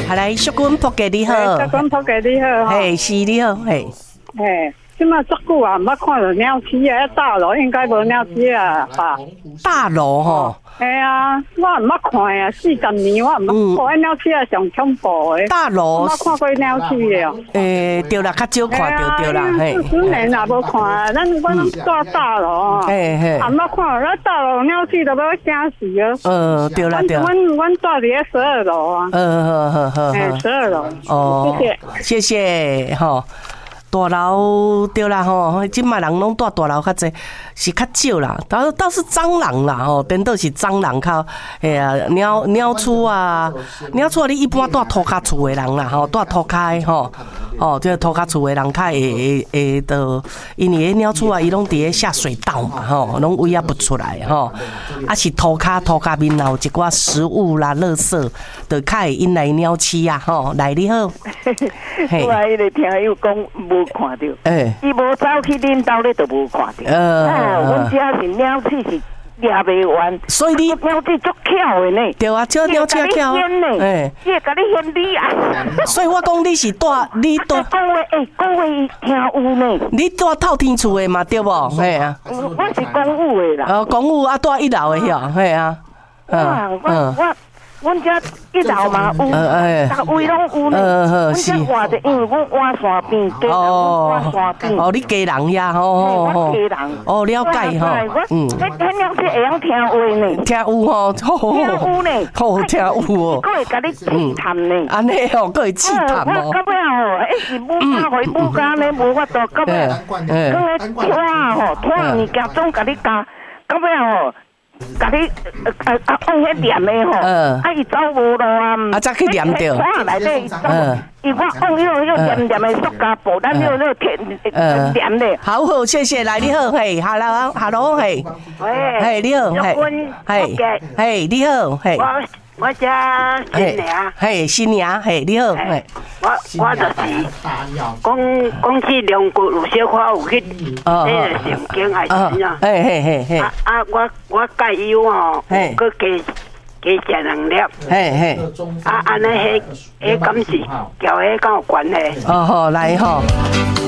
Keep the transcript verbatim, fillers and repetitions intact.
下来淑君仆家你好， 淑君仆家你好， 嘿，是你好，嘿， 嘿。即马足久啊，毋捌看到鸟鼠啊！大楼应该无鸟鼠啊吧？ 大楼吼， 系啊，我毋捌看啊，四十年我毋捌看，鸟鼠啊上恐怖诶。 大楼， 我看过鸟鼠诶哦。 诶，对啦，较少看到对啦，嘿。 四十年也无看，咱阮住大楼， 嘿嘿， 也毋捌看，咱大楼鸟鼠都要惊死啊！ 呃，对啦对啦。 阮阮住伫咧十二楼啊。 呃呵呵呵。 诶，十二楼。 哦， 谢谢， 谢谢吼。大楼对啦吼，即卖人拢住大楼较济，是较少啦。倒倒是蟑螂啦吼，颠倒是蟑螂较，哎呀，鸟鸟厝啊，鸟厝你一般住土骹厝的人啦吼，住土骹吼，哦，即土骹厝的人较会会会到，因为鸟厝啊，伊拢伫咧下水道嘛吼，拢胃啊不出来吼，啊是土骹土骹面有一寡食物啦、垃圾，就较会引来鸟鼠啊吼。来你好， 我迄个听友讲无看到， 诶， 伊无走去恁兜咧，就无看到。 呃， 哦，阮遮是鸟鼠是掠袂完， 所以你鸟鼠足巧的呢。 对啊，这鸟鼠巧， 诶，伊会甲你掀你啊。 所以我讲你是住你住讲话诶，讲话听有呢。 你住透天厝的嘛对无？嘿啊， 我是公务的啦。 哦，公务啊，住一楼的遐，嘿啊， 嗯嗯。阮遮一楼嘛有，逐位拢有呢。阮遮活着，因为阮换山边，家人换山边。 哦，你家人呀，吼吼吼。家人。 哦，了解吼。 嗯。迄迄鸟是会晓听话呢。 听有吼，好。 听有呢。 好听有哦。 佫会甲你试探呢。 安尼哦，佫会试探哦。 我到尾吼，迄是母家回母家呢，无法度到尾。讲咧拖啊吼，拖物件总甲你教，到尾吼。甲你呃呃啊，往迄念的吼，啊伊走无路啊， 啊才去念着， 看内底伊走，伊我往迄个迄念念的塑胶布，咱迄个摕念的。 好好，谢谢，来你好，嘿 ，hello hello 嘿， 喂， 嘿你好，嘿，嘿，嘿你好，嘿。 我只新娘， 嘿，新娘，嘿，你好，嘿， 我我就是讲讲起两句有小可有去迄个圣经还是怎样？ 嘿嘿嘿嘿。 啊啊，我我介有吼，佮加加食两粒， 嘿嘿。 啊，安尼迄迄敢是交迄敢有关系？ 哦好，来吼。